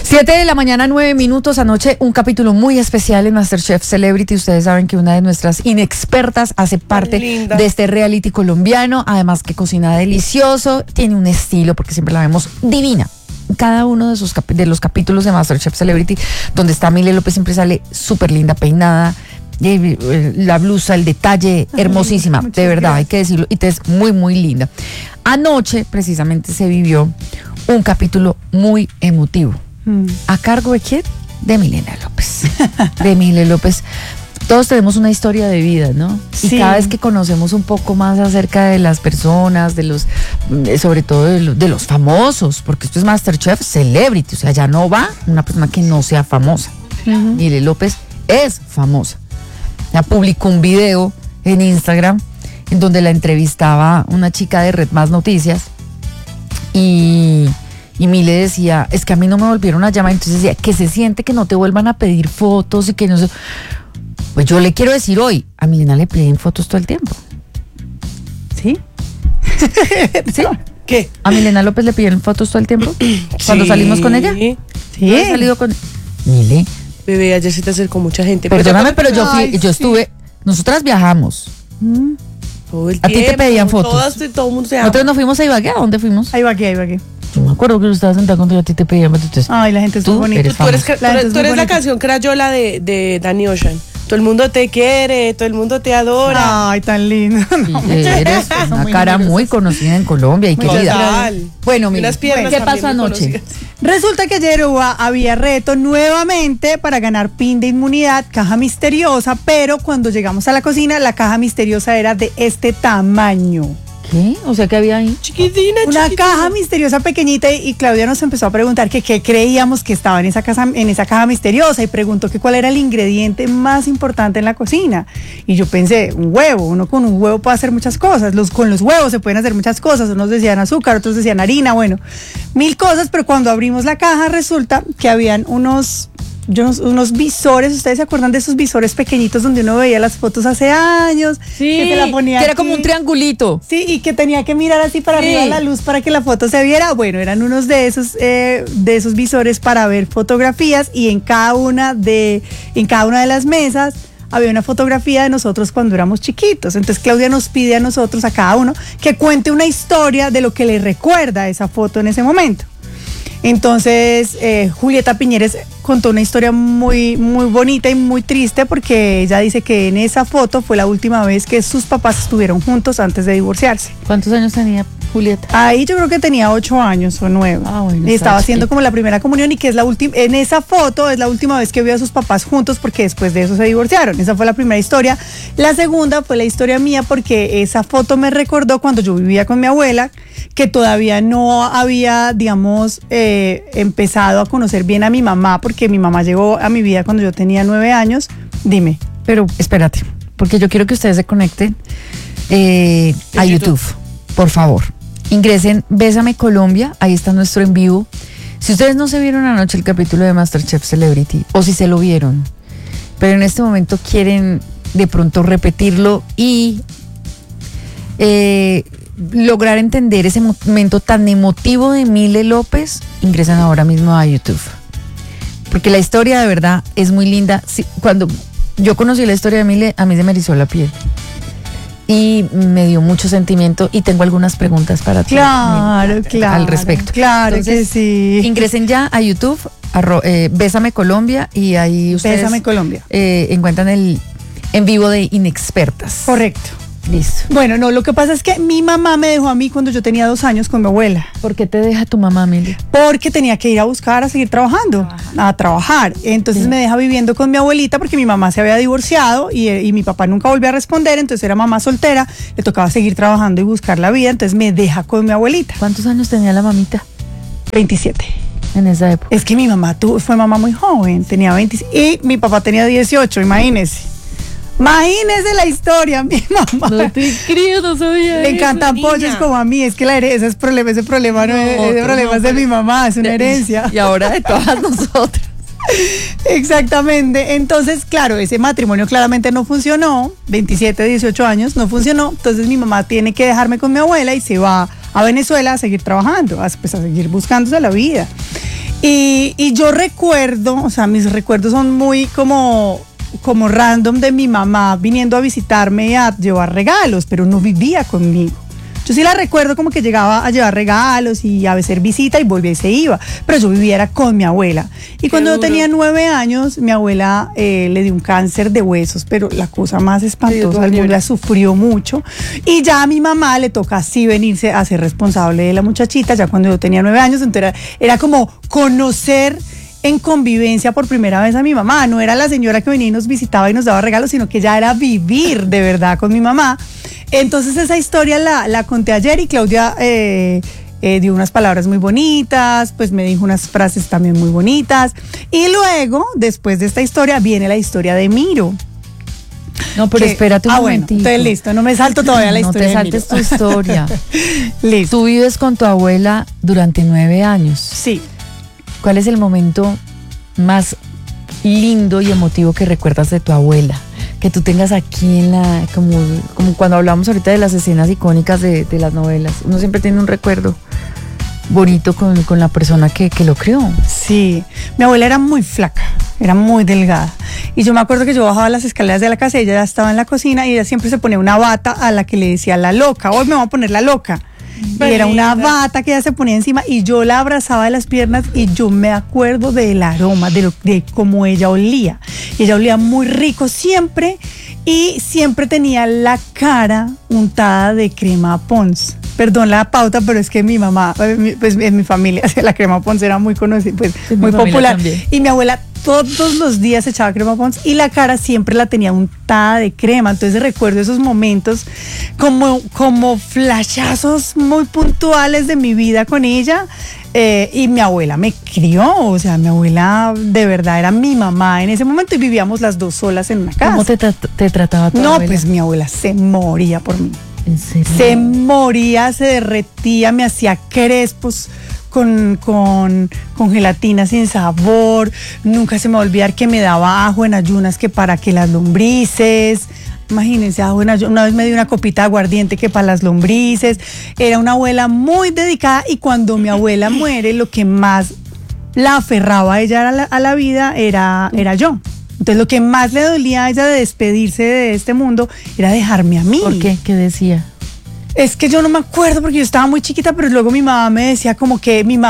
7:09 a.m. Anoche un capítulo muy especial en MasterChef Celebrity. Ustedes saben que una de nuestras inexpertas hace parte de este reality colombiano. Además que cocina delicioso, tiene un estilo porque siempre la vemos divina. Cada uno de los capítulos de MasterChef Celebrity donde está Mile López siempre sale súper linda, peinada, la blusa, el detalle, hermosísima, de verdad, hay que decirlo, y te es muy, muy linda. Anoche precisamente se vivió un capítulo muy emotivo. ¿A cargo de quién? De Milena López. De Mile López. Todos tenemos una historia de vida, ¿no? Sí. Y cada vez que conocemos un poco más acerca de las personas, sobre todo de los famosos, porque esto es MasterChef Celebrity, o sea, ya no va una persona que no sea famosa. Mile López es famosa. Ya publicó un video en Instagram en donde la entrevistaba una chica de Red Más Noticias y Mile decía, es que a mí no me volvieron a llamar, entonces decía, que se siente que no te vuelvan a pedir fotos y que no sé. Pues yo le quiero decir hoy, a Milena le piden fotos todo el tiempo. ¿Sí? ¿Sí? ¿Qué? ¿A Milena López le piden fotos todo el tiempo? ¿Cuando salimos con ella? Sí. ¿No has salido con Mile? Bebé, ayer se te acercó mucha gente. Perdóname, pero yo estuve, nosotras viajamos. Todo el ¿A ti te pedían fotos? Todo el mundo se ama. Nosotros nos fuimos a Ibagué, ¿a dónde fuimos? A Ibagué. Yo me acuerdo que yo estaba sentada contigo, a ti te pedían fotos. Ay, la gente es muy bonita. Tú eres la canción que era yo, la de Danny Ocean. Todo el mundo te quiere, todo el mundo te adora. Ay, tan lindo. Sí, eres una cara muy conocida en Colombia y querida. Total. Bueno, mira, ¿qué pasó anoche? Resulta que ayer había reto nuevamente para ganar pin de inmunidad, caja misteriosa, pero cuando llegamos a la cocina, la caja misteriosa era de este tamaño. ¿Qué? O sea, ¿qué había ahí? Chiquitina. Una caja misteriosa pequeñita y Claudia nos empezó a preguntar que qué creíamos que estaba en esa caja misteriosa y preguntó que cuál era el ingrediente más importante en la cocina. Y yo pensé, un huevo, uno con un huevo puede hacer muchas cosas, con los huevos se pueden hacer muchas cosas, unos decían azúcar, otros decían harina, bueno, mil cosas, pero cuando abrimos la caja resulta que habían unos visores. ¿Ustedes se acuerdan de esos visores pequeñitos donde uno veía las fotos hace años? Sí, que se la ponía que era aquí, como un triangulito. Sí, y que tenía que mirar así para arriba la luz para que la foto se viera. Bueno, eran unos de esos visores para ver fotografías y en cada una de las mesas había una fotografía de nosotros cuando éramos chiquitos. Entonces Claudia nos pide a nosotros, a cada uno, que cuente una historia de lo que le recuerda esa foto en ese momento. Entonces Julieta Piñeres contó una historia muy, muy bonita y muy triste porque ella dice que en esa foto fue la última vez que sus papás estuvieron juntos antes de divorciarse. ¿Cuántos años tenía Julieta? Ahí yo creo que tenía 8 años o 9. Bueno, y estaba haciendo como la primera comunión y que es la última, en esa foto es la última vez que vio a sus papás juntos porque después de eso se divorciaron. Esa fue la primera historia. La segunda fue la historia mía porque esa foto me recordó cuando yo vivía con mi abuela, que todavía no había, digamos, empezado a conocer bien a mi mamá, porque mi mamá llegó a mi vida cuando yo tenía 9 años. Dime. Pero espérate, porque yo quiero que ustedes se conecten a YouTube, por favor. Ingresen Bésame Colombia, ahí está nuestro en vivo. Si ustedes no se vieron anoche el capítulo de MasterChef Celebrity, o si se lo vieron, pero en este momento quieren de pronto repetirlo y lograr entender ese momento tan emotivo de Mile López, ingresan ahora mismo a YouTube. Porque la historia de verdad es muy linda. Sí, cuando yo conocí la historia de Mile, a mí se me erizó la piel. Y me dio mucho sentimiento y tengo algunas preguntas para ti. Claro, al respecto. Claro. Entonces, que sí. Ingresen ya a YouTube, Bésame Colombia, y ahí ustedes Bésame Colombia. Encuentran el en vivo de Inexpertas. Correcto. Listo. Bueno, no, lo que pasa es que mi mamá me dejó a mí cuando yo tenía 2 años con mi abuela. ¿Por qué te deja tu mamá, Mile? Porque tenía que ir a seguir trabajando, a trabajar. Entonces me deja viviendo con mi abuelita porque mi mamá se había divorciado y mi papá nunca volvió a responder, entonces era mamá soltera, le tocaba seguir trabajando y buscar la vida, entonces me deja con mi abuelita. ¿Cuántos años tenía la mamita 27. en esa época? Es que mi mamá fue mamá muy joven, tenía 27 y mi papá tenía 18, imagínese la historia, mi mamá. No te creo, no sabía. Le encantan pollos como a mí, es que ese problema no es problema de mi mamá, es una herencia. Y ahora de todas nosotras. Exactamente, entonces claro, ese matrimonio claramente no funcionó, 27, 18 años, no funcionó, entonces mi mamá tiene que dejarme con mi abuela y se va a Venezuela a seguir trabajando, a seguir buscándose la vida. Y yo recuerdo, o sea, mis recuerdos son muy como random de mi mamá viniendo a visitarme a llevar regalos, pero no vivía conmigo. Yo sí la recuerdo como que llegaba a llevar regalos y a hacer visita y volvía y se iba, pero yo vivía era con mi abuela. Y cuando yo tenía 9 años, mi abuela le dio un cáncer de huesos, pero la cosa más espantosa del mundo, sufrió mucho. Y ya a mi mamá le toca así venirse a ser responsable de la muchachita, ya cuando yo tenía 9 años, entonces era como conocer en convivencia por primera vez a mi mamá. No era la señora que venía y nos visitaba y nos daba regalos, sino que ya era vivir de verdad con mi mamá. Entonces esa historia la conté ayer y Claudia dio unas palabras muy bonitas, pues me dijo unas frases también muy bonitas. Y luego, después de esta historia, viene la historia de Miro. No, pero espérate un momentito. Bueno, entonces listo, no me salto todavía la historia. No te saltes tu historia. Listo. Tú vives con tu abuela durante 9 años. Sí. ¿Cuál es el momento más lindo y emotivo que recuerdas de tu abuela? Que tú tengas aquí en la, como cuando hablamos ahorita de las escenas icónicas de las novelas. Uno siempre tiene un recuerdo bonito con la persona que lo crió. Sí, mi abuela era muy flaca, era muy delgada. Y yo me acuerdo que yo bajaba las escaleras de la casa y ella ya estaba en la cocina y ella siempre se ponía una bata a la que le decía la loca. Hoy me voy a poner la loca. Y era una bata que ella se ponía encima y yo la abrazaba de las piernas y yo me acuerdo del aroma, de cómo ella olía. Y ella olía muy rico siempre y siempre tenía la cara untada de crema Pond's. Perdón la pauta, pero es que mi mamá, pues en mi familia, la crema Pond's era muy conocida, pues muy popular. También. Y mi abuela todos los días echaba crema Pond's y la cara siempre la tenía untada de crema. Entonces recuerdo esos momentos como flashazos muy puntuales de mi vida con ella. Y mi abuela me crió, o sea, mi abuela de verdad era mi mamá en ese momento y vivíamos las dos solas en una casa. ¿Cómo te trataba tu abuela? No, pues mi abuela se moría por mí. ¿En serio? Se moría, se derretía, me hacía crespos con gelatina sin sabor. Nunca se me va a olvidar que me daba ajo en ayunas que para que las lombrices. Imagínense, una vez me dio una copita de aguardiente que para las lombrices. Era una abuela muy dedicada y cuando mi abuela muere, lo que más la aferraba a ella a la vida era yo. Entonces lo que más le dolía a ella de despedirse de este mundo era dejarme a mí. ¿Por qué? ¿Qué decía? Es que yo no me acuerdo porque yo estaba muy chiquita, pero luego mi mamá me decía como que mi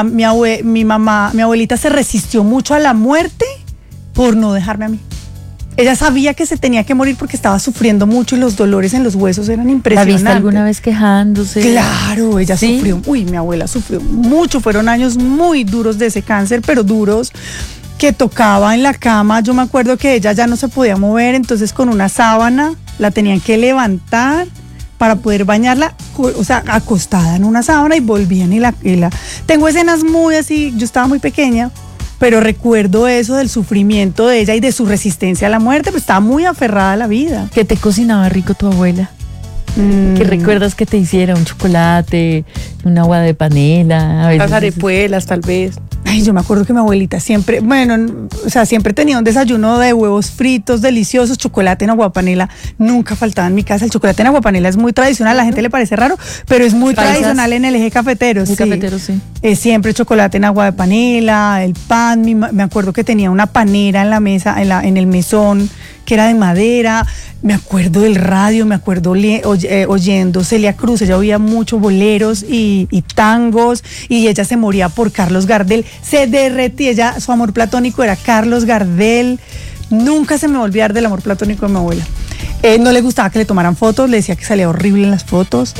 abuelita se resistió mucho a la muerte por no dejarme a mí. Ella sabía que se tenía que morir porque estaba sufriendo mucho y los dolores en los huesos eran impresionantes. ¿La viste alguna vez quejándose? Claro, ella sufrió. Uy, mi abuela sufrió mucho. Fueron años muy duros de ese cáncer, pero duros, que tocaba en la cama. Yo me acuerdo que ella ya no se podía mover, entonces con una sábana la tenían que levantar para poder bañarla, o sea, acostada en una sábana y volvían y la... Tengo escenas muy así, yo estaba muy pequeña, pero recuerdo eso del sufrimiento de ella y de su resistencia a la muerte, pues estaba muy aferrada a la vida. ¿Qué te cocinaba rico tu abuela? ¿Qué recuerdas que te hiciera? ¿Un chocolate? ¿Un agua de panela? A veces las arepuelas, tal vez. Ay, yo me acuerdo que mi abuelita siempre, siempre tenía un desayuno de huevos fritos deliciosos, chocolate en agua panela, nunca faltaba en mi casa. El chocolate en agua panela es muy tradicional, a la gente le parece raro, pero es muy tradicional en el eje cafetero. Sí. Cafetero, sí. Siempre chocolate en agua de panela, el pan, me acuerdo que tenía una panera en la mesa, en el mesón, que era de madera. Me acuerdo del radio, me acuerdo oyendo Celia Cruz, ella oía muchos boleros y tangos, y ella se moría por Carlos Gardel, se derretía, su amor platónico era Carlos Gardel. Nunca se me va a olvidar del amor platónico de mi abuela. No le gustaba que le tomaran fotos, le decía que salía horrible en las fotos.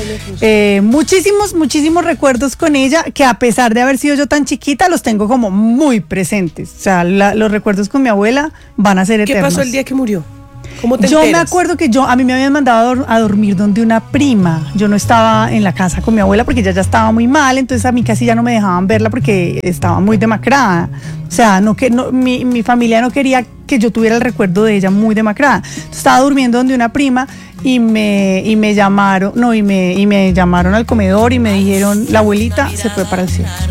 Muchísimos recuerdos con ella, que a pesar de haber sido yo tan chiquita, los tengo como muy presentes. O sea, los recuerdos con mi abuela van a ser eternos. ¿Qué pasó el día que murió? ¿Cómo te enteras? Me acuerdo que a mí me habían mandado a dormir donde una prima. Yo no estaba en la casa con mi abuela porque ella ya estaba muy mal, entonces a mí casi ya no me dejaban verla porque estaba muy demacrada. O sea, mi familia no quería que yo tuviera el recuerdo de ella muy demacrada. Entonces, estaba durmiendo donde una prima y me llamaron, me llamaron al comedor y me dijeron, la abuelita se fue para el cielo.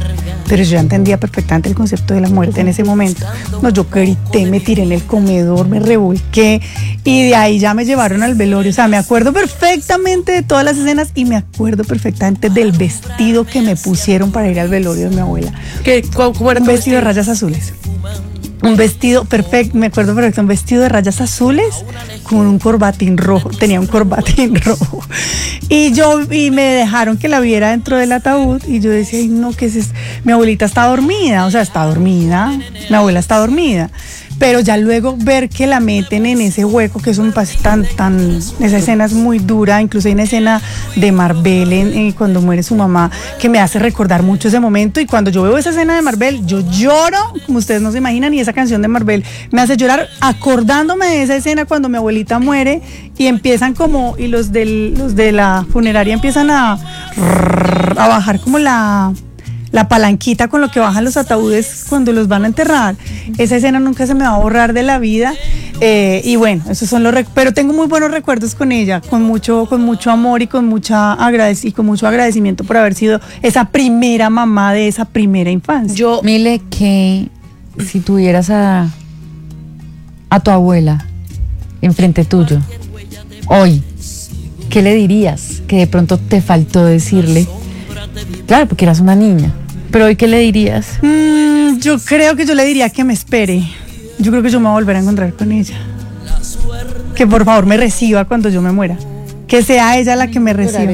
pero yo ya entendía perfectamente el concepto de la muerte en ese momento. No, yo grité, me tiré en el comedor, me revolqué y de ahí ya me llevaron al velorio. O sea, me acuerdo perfectamente de todas las escenas y me acuerdo perfectamente del vestido que me pusieron para ir al velorio de mi abuela. ¿Cómo era un vestido de rayas azules. Un vestido perfecto, me acuerdo perfecto, un vestido de rayas azules con un corbatín rojo, tenía un corbatín rojo. Y me dejaron que la viera dentro del ataúd y yo decía, ay no, ¿qué es esto? Mi abuelita está dormida, o sea, está dormida, mi abuela está dormida. Pero ya luego ver que la meten en ese hueco, que eso me parece esa escena es muy dura, incluso hay una escena de Marvel cuando muere su mamá, que me hace recordar mucho ese momento, y cuando yo veo esa escena de Marvel, yo lloro, como ustedes no se imaginan, y esa canción de Marvel me hace llorar acordándome de esa escena cuando mi abuelita muere, y empiezan como, y los de la funeraria empiezan a bajar como la palanquita con lo que bajan los ataúdes cuando los van a enterrar. Esa escena nunca se me va a borrar de la vida. Y bueno, esos son pero tengo muy buenos recuerdos con ella, con mucho amor y con mucho agradecimiento por haber sido esa primera mamá de esa primera infancia. Mile, que si tuvieras a tu abuela enfrente tuyo hoy, ¿qué le dirías que de pronto te faltó decirle? Claro, porque eras una niña. Pero hoy, ¿qué le dirías? Yo creo que yo le diría que me espere. Yo creo que yo me voy a volver a encontrar con ella. Que por favor me reciba cuando yo me muera. Que sea ella la que me reciba.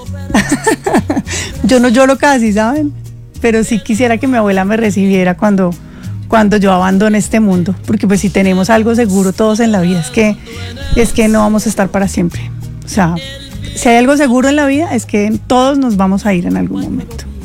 Yo no lloro casi, ¿saben? Pero sí quisiera que mi abuela me recibiera cuando yo abandone este mundo. Porque pues si tenemos algo seguro todos en la vida, es que no vamos a estar para siempre. O sea, si hay algo seguro en la vida, es que todos nos vamos a ir en algún momento.